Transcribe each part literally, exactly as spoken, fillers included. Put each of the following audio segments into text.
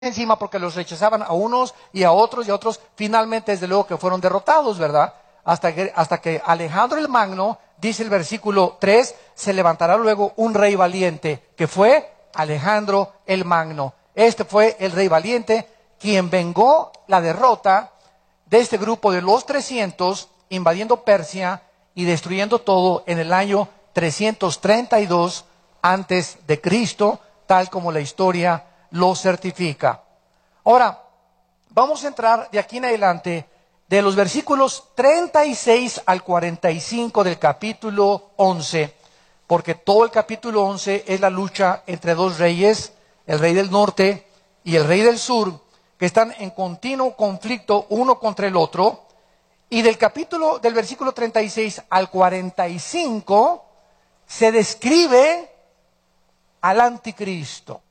encima porque los rechazaban a unos y a otros y a otros. Finalmente, desde luego que fueron derrotados, ¿verdad? Hasta que, hasta que Alejandro el Magno, dice el versículo tres, se levantará luego un rey valiente, que fue Alejandro el Magno. Este fue el rey valiente quien vengó la derrota de este grupo de los trescientos, invadiendo Persia y destruyendo todo en el año trescientos treinta y dos antes de Cristo, tal como la historia lo certifica. Ahora, vamos a entrar de aquí en adelante de los versículos treinta y seis al cuarenta y cinco del capítulo once, porque todo el capítulo once es la lucha entre dos reyes, el rey del norte y el rey del sur, que están en continuo conflicto uno contra el otro. Y del capítulo, del versículo treinta y seis al cuarenta y cinco, se describe al anticristo.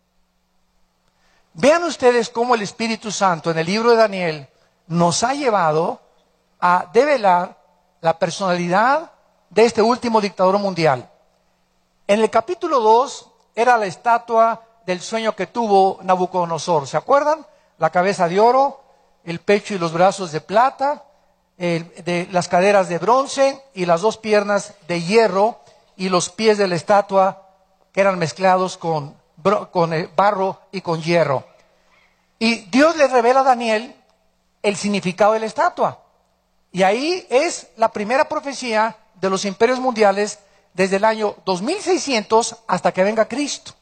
Vean ustedes cómo el Espíritu Santo en el libro de Daniel nos ha llevado a develar la personalidad de este último dictador mundial. En el capítulo dos era la estatua del sueño que tuvo Nabucodonosor. ¿Se acuerdan? La cabeza de oro, el pecho y los brazos de plata, el, de, las caderas de bronce y las dos piernas de hierro y los pies de la estatua que eran mezclados con, con eh, barro y con hierro. Y Dios le revela a Daniel el significado de la estatua. Y ahí es la primera profecía de los imperios mundiales desde el año dos mil seiscientos hasta que venga Cristo.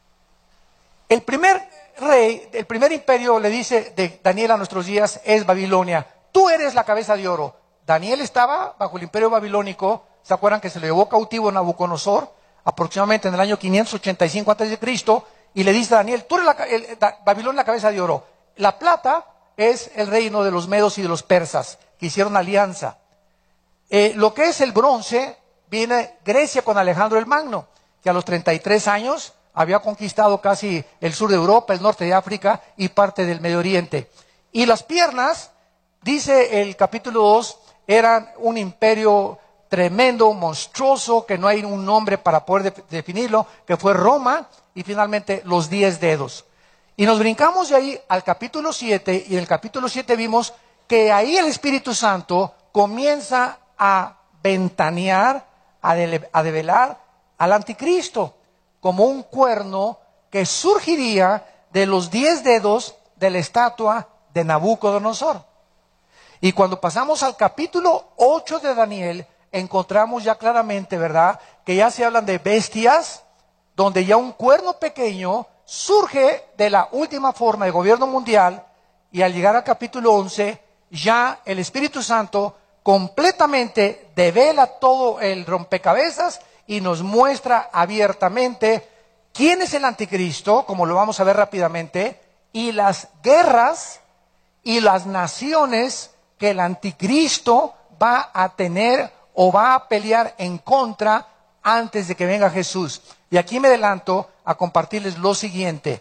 El primer rey, el primer imperio, le dice de Daniel a nuestros días, es Babilonia. Tú eres la cabeza de oro. Daniel estaba bajo el imperio babilónico. ¿Se acuerdan que se le llevó cautivo Nabucodonosor? Aproximadamente en el año quinientos ochenta y cinco antes de Cristo. Y le dice a Daniel, tú eres la, el, da, Babilonia la cabeza de oro. La plata es el reino de los medos y de los persas, que hicieron alianza. Eh, lo que es el bronce, viene Grecia con Alejandro el Magno, que a los treinta y tres años había conquistado casi el sur de Europa, el norte de África y parte del Medio Oriente. Y las piernas, dice el capítulo dos, eran un imperio tremendo, monstruoso, que no hay un nombre para poder de, definirlo, que fue Roma, y finalmente los diez dedos. Y nos brincamos de ahí al capítulo siete, y en el capítulo siete vimos que ahí el Espíritu Santo comienza a ventanear, a, de, a develar al anticristo, como un cuerno que surgiría de los diez dedos de la estatua de Nabucodonosor. Y cuando pasamos al capítulo ocho de Daniel, encontramos ya claramente, ¿verdad?, que ya se hablan de bestias, donde ya un cuerno pequeño surge de la última forma de gobierno mundial, y al llegar al capítulo once, ya el Espíritu Santo completamente devela todo el rompecabezas y nos muestra abiertamente quién es el anticristo, como lo vamos a ver rápidamente, y las guerras y las naciones que el anticristo va a tener o va a pelear en contra antes de que venga Jesús. Y aquí me adelanto a compartirles lo siguiente.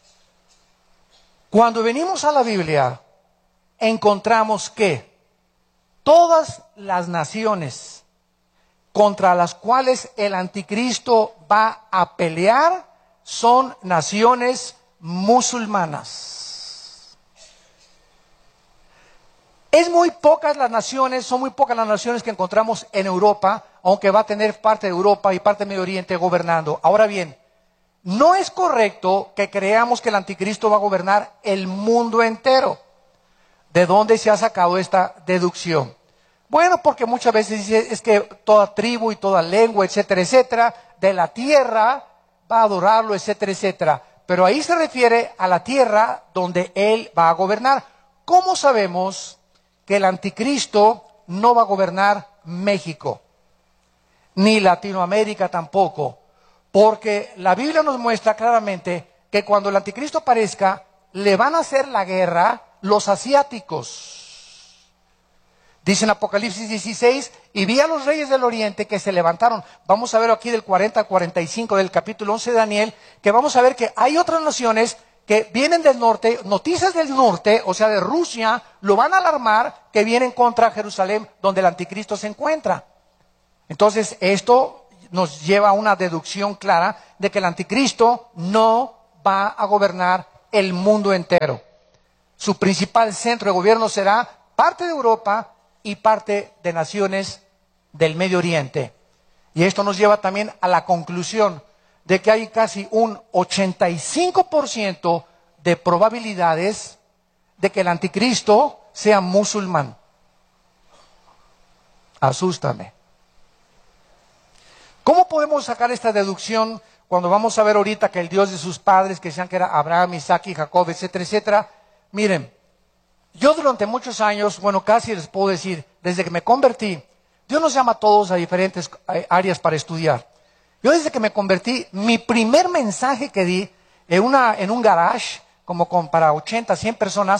Cuando venimos a la Biblia, encontramos que todas las naciones contra las cuales el anticristo va a pelear son naciones musulmanas. Es muy pocas las naciones, son muy pocas las naciones que encontramos en Europa, aunque va a tener parte de Europa y parte de Medio Oriente gobernando. Ahora bien, no es correcto que creamos que el anticristo va a gobernar el mundo entero. ¿De dónde se ha sacado esta deducción? Bueno, porque muchas veces dice, es que toda tribu y toda lengua, etcétera, etcétera, de la tierra va a adorarlo, etcétera, etcétera. Pero ahí se refiere a la tierra donde él va a gobernar. ¿Cómo sabemos que el anticristo no va a gobernar México? Ni Latinoamérica tampoco. Porque la Biblia nos muestra claramente que cuando el anticristo aparezca, le van a hacer la guerra los asiáticos. Dice en Apocalipsis dieciséis, y vi a los reyes del oriente que se levantaron. Vamos a ver aquí del cuarenta al cuarenta y cinco del capítulo once de Daniel, que vamos a ver que hay otras naciones que vienen del norte, noticias del norte, o sea de Rusia, lo van a alarmar, que vienen contra Jerusalén, donde el anticristo se encuentra. Entonces esto nos lleva a una deducción clara de que el anticristo no va a gobernar el mundo entero. Su principal centro de gobierno será parte de Europa y parte de naciones del Medio Oriente. Y esto nos lleva también a la conclusión de que hay casi un ochenta y cinco por ciento de probabilidades de que el anticristo sea musulmán. Asústame. ¿Cómo podemos sacar esta deducción cuando vamos a ver ahorita que el Dios de sus padres, que decían que era Abraham, Isaac y Jacob, etcétera, etcétera? Miren, yo durante muchos años, bueno, casi les puedo decir, desde que me convertí, Dios nos llama a todos a diferentes áreas para estudiar. Yo desde que me convertí, mi primer mensaje que di en, una, en un garage, como con, para ochenta, cien personas,